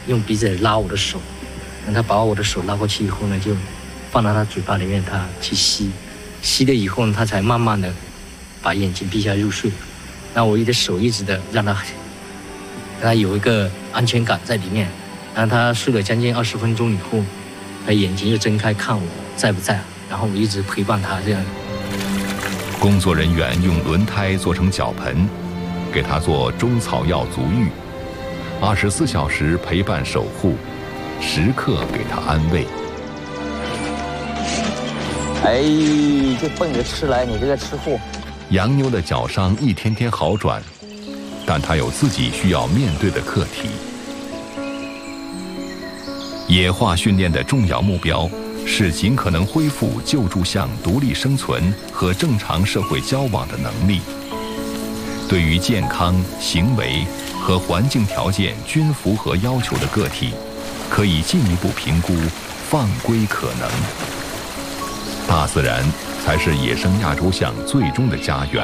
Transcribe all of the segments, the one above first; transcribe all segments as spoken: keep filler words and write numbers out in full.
用鼻子拉我的手，等他把我的手拉过去以后呢，就放到他嘴巴里面，他去吸，吸了以后呢，他才慢慢的把眼睛闭下入睡。那我一的手一直的让他，让他有一个安全感在里面。然后他睡了将近二十分钟以后，他眼睛又睁开看我在不在，然后我一直陪伴他这样。 工作人员用轮胎做成脚盆，给他做中草药足浴，二十四小时陪伴守护，时刻给他安慰。 哎，就奔着吃来，你这个吃货！ 洋妞的脚伤一天天好转，但她有自己需要面对的课题。野化训练的重要目标是尽可能恢复救助象独立生存和正常社会交往的能力。对于健康、行为和环境条件均符合要求的个体，可以进一步评估放归可能。大自然才是野生亚洲象最终的家园。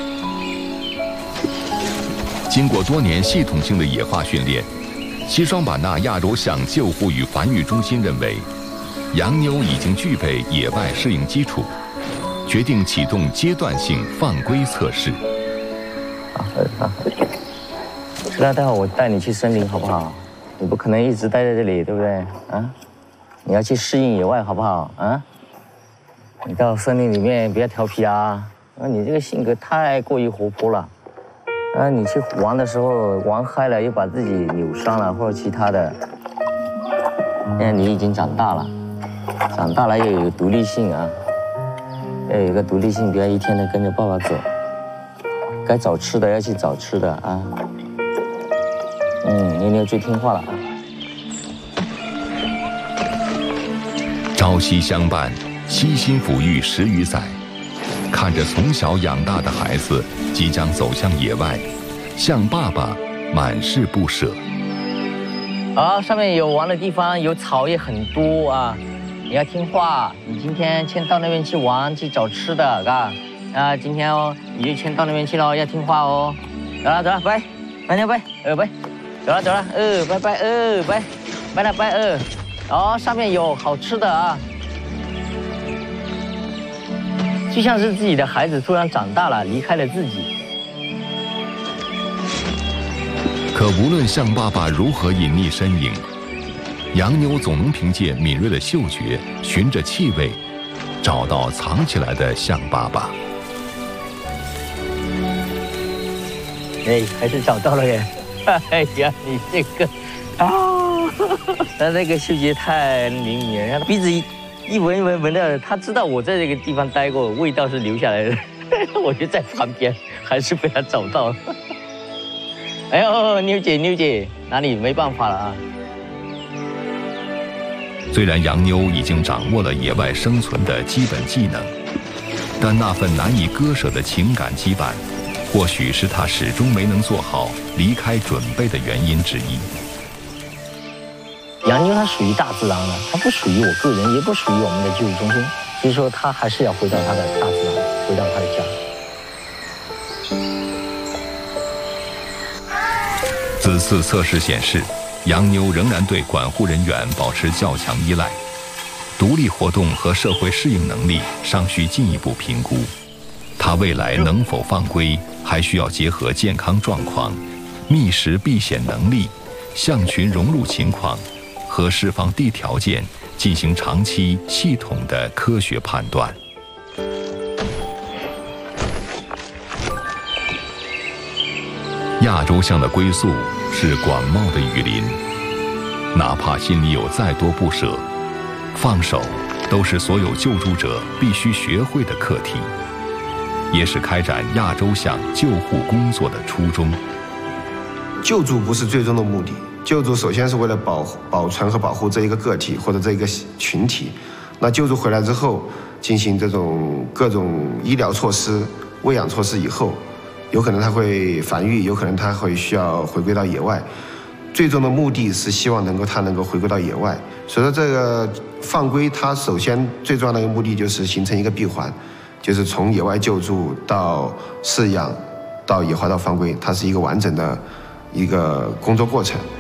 经过多年系统性的野化训练，西双版纳亚洲象救护与繁育中心认为，洋妞已经具备野外适应基础，决定启动阶段性放归测试。 好，好，是啊，待会我带你去森林好不好？你不可能一直待在这里，对不对？啊，你要去适应野外好不好？啊，你到森林里面不要调皮啊！啊，你这个性格太过于活泼了。啊，你去玩的时候玩嗨了，又把自己扭伤了或者其他的。现在你已经长大了，长大了要有独立性啊，要有一个独立性，不要一天的跟着爸爸走。该找吃的要去找吃的啊。嗯，妞妞最听话了啊。 朝夕相伴，悉心抚育十余载，看着从小养大的孩子即将走向野外，象爸爸满是不舍。 好，上面有玩的地方，有草也很多啊。你要听话，你今天先到那边去玩，去找吃的，嘎。啊，今天哦，你就先到那边去了，要听话哦。走了走了，拜，拜拜拜，呃拜，走了走了，呃拜拜呃拜，拜了拜呃。哦，上面有好吃的啊。就像是自己的孩子突然长大了，离开了自己。 可无论象爸爸如何隐匿身影，洋妞总能凭借敏锐的嗅觉，循着气味，找到藏起来的象爸爸。 哎，还是找到了耶！哎呀，你这个啊，他那个嗅觉太灵敏了，鼻子一一闻闻闻到，他知道我在这个地方待过，味道是留下来的。我就在旁边，还是被他找到了。哎呦，妞姐妞姐，哪里没办法了啊？ 虽然洋妞已经掌握了野外生存的基本技能，但那份难以割舍的情感羁绊，或许是他始终没能做好离开准备的原因之一。 洋妞它属于大自然的，它不属于我个人，也不属于我们的救助中心，所以说它还是要回到它的大自然，回到它的家。 此次测试显示，洋妞仍然对管护人员保持较强依赖，独立活动和社会适应能力尚需进一步评估。它未来能否放归，还需要结合健康状况、觅食避险能力、象群融入情况和释放地条件进行长期系统的科学判断。亚洲象的归宿是广袤的雨林，哪怕心里有再多不舍，放手都是所有救助者必须学会的课题，也是开展亚洲象救护工作的初衷。 救助不是最终的目的，救助首先是为了保保存和保护这一个个体或者这一个群体。那救助回来之后，进行这种各种医疗措施、喂养措施以后，有可能它会繁育，有可能它会需要回归到野外。最终的目的是希望能够它能够回归到野外。所以说这个放归，它首先最重要的一个目的就是形成一个闭环，就是从野外救助到饲养到野化到放归，它是一个完整的一个工作过程。